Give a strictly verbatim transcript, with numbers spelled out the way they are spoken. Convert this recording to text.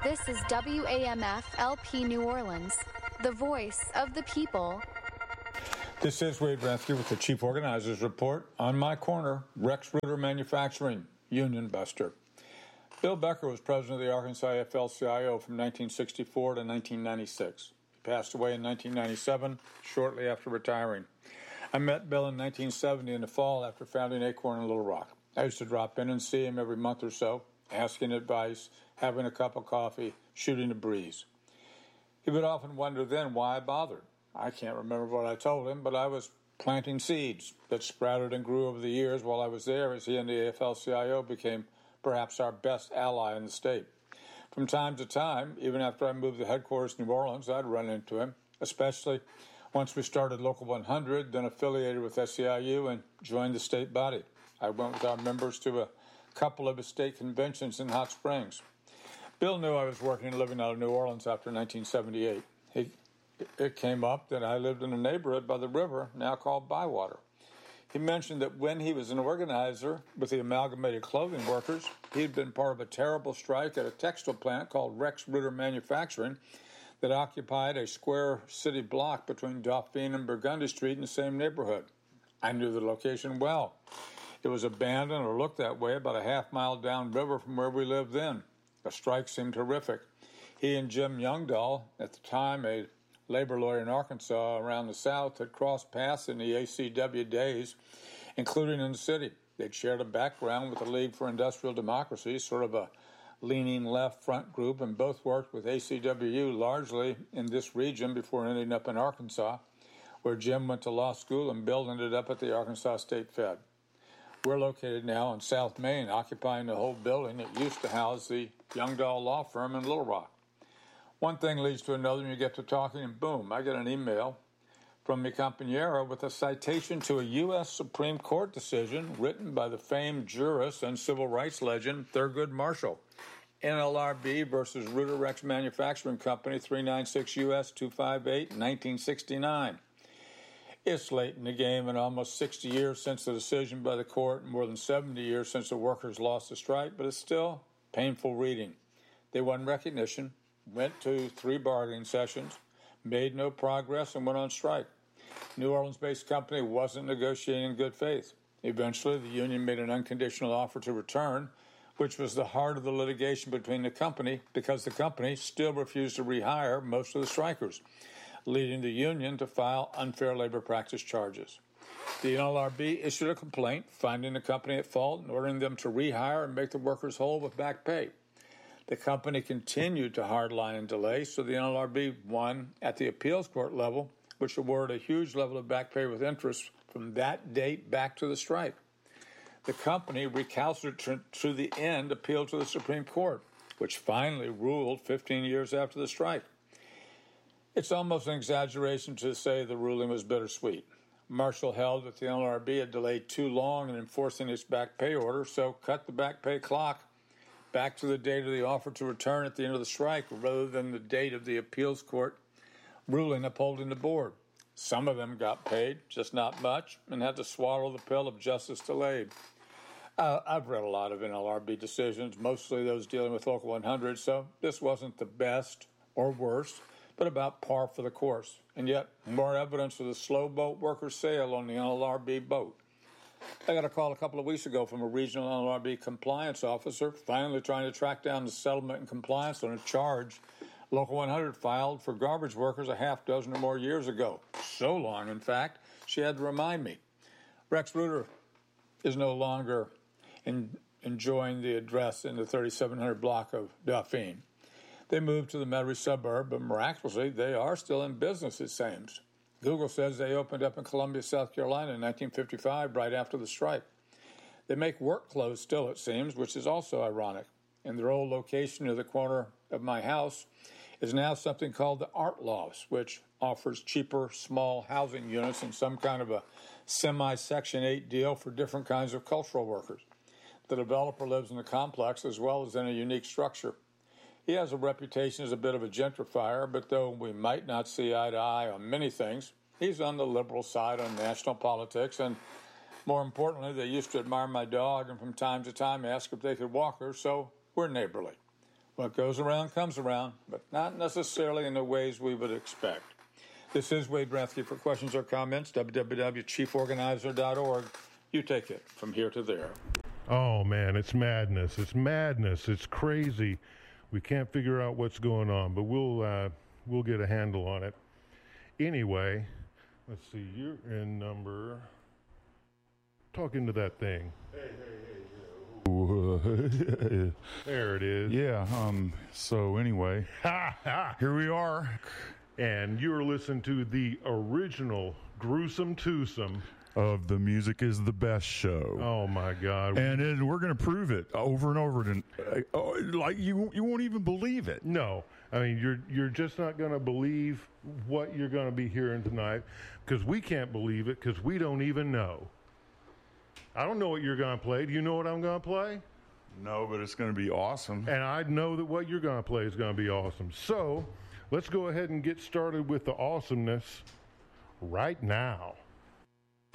This is W A M F L P New Orleans, the voice of the people. This is Wade Rathke with the Chief Organizers Report. On my corner, Rex Rutter Manufacturing, Union Buster. Bill Becker was president of the Arkansas A F L C I O from nineteen sixty-four to nineteen ninety-six. He passed away in nineteen ninety-seven, shortly after retiring. I met Bill in nineteen seventy in the fall after founding Acorn in Little Rock. I used to drop in and see him every month or so, asking advice, having a cup of coffee, shooting a breeze. He would often wonder then why I bothered. I can't remember what I told him, but I was planting seeds that sprouted and grew over the years while I was there, as he and the A F L C I O became perhaps our best ally in the state. From time to time, even after I moved the headquarters to New Orleans, I'd run into him, especially once we started Local one hundred, then affiliated with S E I U and joined the state body. I went with our members to a couple of his state conventions in Hot Springs. Bill knew I was working and living out of New Orleans after nineteen seventy-eight. He, it came up that I lived in a neighborhood by the river, now called Bywater. He mentioned that when he was an organizer with the Amalgamated Clothing Workers, he'd been part of a terrible strike at a textile plant called Rex Rutter Manufacturing that occupied a square city block between Dauphine and Burgundy Street in the same neighborhood. I knew the location well. It was abandoned or looked that way about a half mile downriver from where we lived then. The strike seemed horrific. He and Jim Youngdahl, at the time a labor lawyer in Arkansas around the South, had crossed paths in the A C W days, including in the city. They'd shared a background with the League for Industrial Democracy, sort of a leaning left front group, and both worked with A C W U largely in this region before ending up in Arkansas, where Jim went to law school and Bill ended up at the Arkansas State Fed. We're located now in South Main, occupying the whole building that used to house the Youngdahl Law Firm in Little Rock. One thing leads to another, and you get to talking, and boom, I get an email from Mi Compañera with a citation to a U S Supreme Court decision written by the famed jurist and civil rights legend Thurgood Marshall. N L R B versus Rutter Rex Manufacturing Company, three ninety-six U S two fifty-eight, nineteen sixty-nine. It's late in the game, and almost sixty years since the decision by the court, and more than seventy years since the workers lost the strike, but it's still painful reading. They won recognition, went to three bargaining sessions, made no progress, and went on strike. New Orleans-based company wasn't negotiating in good faith. Eventually, the union made an unconditional offer to return, which was the heart of the litigation between the company, because the company still refused to rehire most of the strikers, leading the union to file unfair labor practice charges. The N L R B issued a complaint finding the company at fault and ordering them to rehire and make the workers whole with back pay. The company continued to hardline and delay, so the N L R B won at the appeals court level, which awarded a huge level of back pay with interest from that date back to the strike. The company, recalcitrant to the end, appealed to the Supreme Court, which finally ruled fifteen years after the strike. It's almost an exaggeration to say the ruling was bittersweet. Marshall held that the N L R B had delayed too long in enforcing its back pay order, so cut the back pay clock back to the date of the offer to return at the end of the strike rather than the date of the appeals court ruling upholding the board. Some of them got paid, just not much, and had to swallow the pill of justice delayed. Uh, I've read a lot of N L R B decisions, mostly those dealing with Local one hundred, so this wasn't the best or worst, but about par for the course. And yet, more evidence of the slow boat workers' sail on the N L R B boat. I got a call a couple of weeks ago from a regional N L R B compliance officer, finally trying to track down the settlement and compliance on a charge Local one hundred filed for garbage workers a half dozen or more years ago. So long, in fact, she had to remind me. Rex Rutter is no longer in, enjoying the address in the thirty-seven hundred block of Dauphine. They moved to the Metairie suburb, but miraculously, they are still in business, it seems. Google says they opened up in Columbia, South Carolina in nineteen fifty-five, right after the strike. They make work clothes still, it seems, which is also ironic. In their old location near the corner of my house is now something called the Art Lofts, which offers cheaper, small housing units and some kind of a semi-Section eight deal for different kinds of cultural workers. The developer lives in the complex as well as in a unique structure. He has a reputation as a bit of a gentrifier, but though we might not see eye to eye on many things, he's on the liberal side on national politics, and more importantly, they used to admire my dog and from time to time ask if they could walk her, so we're neighborly. What goes around comes around, but not necessarily in the ways we would expect. This is Wade Rathke. For questions or comments, w w w dot chief organizer dot org. You take it from here to there. Oh, man, it's madness. It's madness. It's crazy. We can't figure out what's going on, but we'll uh, we'll get a handle on it. Anyway, let's see. You're in number... Talking to that thing. Hey, hey, hey. There it is. Yeah, um, so anyway, here we are. And you're listening to the original Gruesome Twosome Of the Music is the Best show. Oh, my God. And it, we're going to prove it over and over. And uh, like you, you won't even believe it. No. I mean, you're you're just not going to believe what you're going to be hearing tonight, because we can't believe it, because we don't even know. I don't know what you're going to play. Do you know what I'm going to play? No, but it's going to be awesome. And I know that what you're going to play is going to be awesome. So let's go ahead and get started with the awesomeness right now.